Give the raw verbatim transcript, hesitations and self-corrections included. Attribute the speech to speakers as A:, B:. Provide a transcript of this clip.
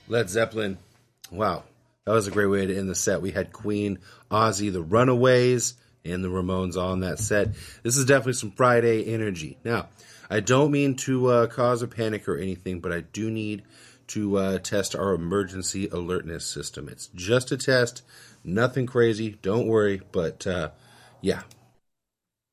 A: Led Zeppelin. Wow. That was a great way to end the set. We had Queen, Ozzy, the Runaways, and the Ramones on that set. This is definitely some Friday energy. Now, I don't mean to uh, cause a panic or anything, but I do need to uh, test our emergency alertness system. It's just a test, nothing crazy, don't worry, but uh, yeah,